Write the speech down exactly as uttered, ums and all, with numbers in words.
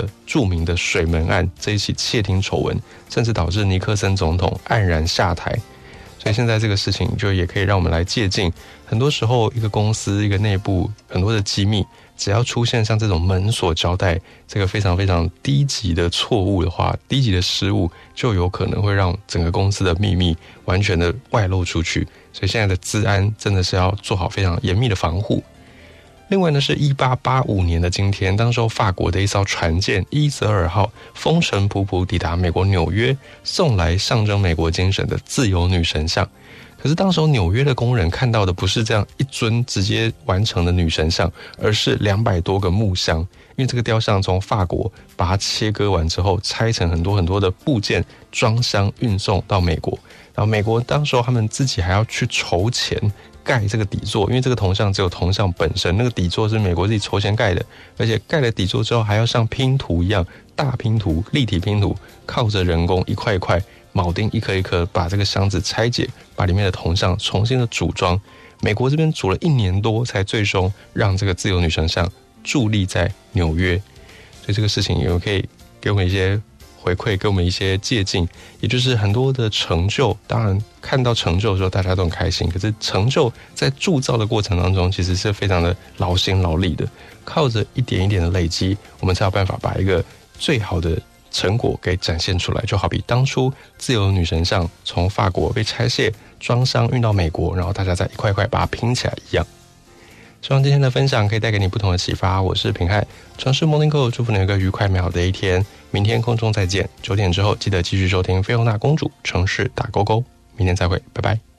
著名的水门案这一起窃听丑闻，甚至导致尼克森总统黯然下台。所以现在这个事情就也可以让我们来借鉴，很多时候一个公司一个内部很多的机密，只要出现像这种门锁交代这个非常非常低级的错误的话，低级的失误就有可能会让整个公司的秘密完全的外露出去。所以现在的资安真的是要做好非常严密的防护。另外呢，是一八八五年的今天，当时候法国的一艘船舰伊泽尔号风尘仆仆抵达美国纽约，送来象征美国精神的自由女神像。可是当时候纽约的工人看到的不是这样一尊直接完成的女神像，而是两百多个木箱。因为这个雕像从法国把它切割完之后，拆成很多很多的部件，装箱运送到美国。然后美国当时候他们自己还要去筹钱盖这个底座，因为这个铜像只有铜像本身，那个底座是美国自己筹钱盖的，而且盖了底座之后还要像拼图一样大拼图、立体拼图，靠着人工一块一块铆钉一颗一颗把这个箱子拆解，把里面的铜像重新的组装。美国这边组了一年多，才最终让这个自由女神像伫立在纽约。所以这个事情也可以给我们一些回馈，给我们一些借鉴，也就是很多的成就，当然看到成就的时候大家都很开心，可是成就在铸造的过程当中其实是非常的劳心劳力的，靠着一点一点的累积，我们才有办法把一个最好的成果给展现出来。就好比当初自由女神像从法国被拆卸装箱运到美国，然后大家再一块一块把它拼起来一样。希望今天的分享可以带给你不同的启发。我是平汉，城市 Morning Call， 祝福你有一个愉快美好的一天。明天空中再见，九点之后记得继续收听菲欧娜公主城市打勾勾。明天再会，拜拜。